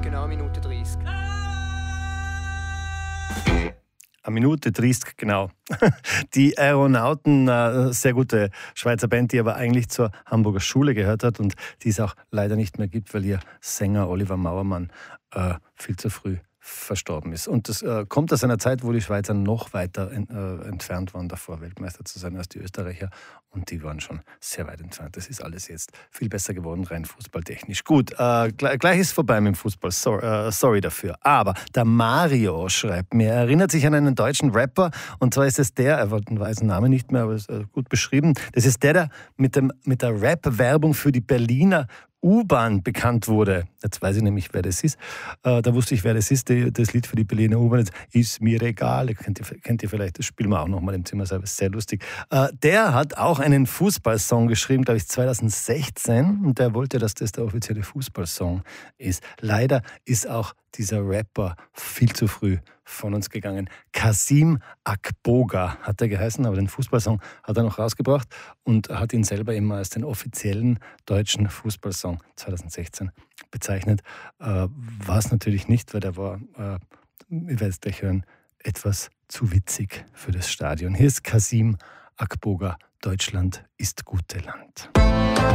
Genau, 1 Minute 30. Eine Minute 30, genau. Die Aeronauten, sehr gute Schweizer Band, die aber eigentlich zur Hamburger Schule gehört hat und die es auch leider nicht mehr gibt, weil ihr Sänger Oliver Mauermann viel zu früh verstorben ist. Und das kommt aus einer Zeit, wo die Schweizer noch weiter entfernt waren, davor Weltmeister zu sein als die Österreicher. Und die waren schon sehr weit entfernt. Das ist alles jetzt viel besser geworden, rein fußballtechnisch. Gut, gleich ist vorbei mit dem Fußball. Sorry dafür. Aber der Mario schreibt mir, er erinnert sich an einen deutschen Rapper. Und zwar ist es der, er weiß den Namen nicht mehr, aber ist gut beschrieben. Das ist der mit der Rap-Werbung für die Berliner U-Bahn bekannt wurde. Jetzt weiß ich nämlich, wer das ist. Da wusste ich, wer das ist. Das Lied für die Berliner U-Bahn ist mir egal. Kennt ihr vielleicht, das spielen wir auch noch mal im Zimmer selber. Ist sehr lustig. Der hat auch einen Fußballsong geschrieben, glaube ich 2016. Und der wollte, dass das der offizielle Fußballsong ist. Leider ist auch dieser Rapper viel zu früh von uns gegangen. Kasim Akboga hat er geheißen, aber den Fußballsong hat er noch rausgebracht und hat ihn selber immer als den offiziellen deutschen Fußballsong 2016 bezeichnet. War es natürlich nicht, weil der war, ihr werdet es gleich hören, etwas zu witzig für das Stadion. Hier ist Kasim Akboga, Deutschland ist gute Land.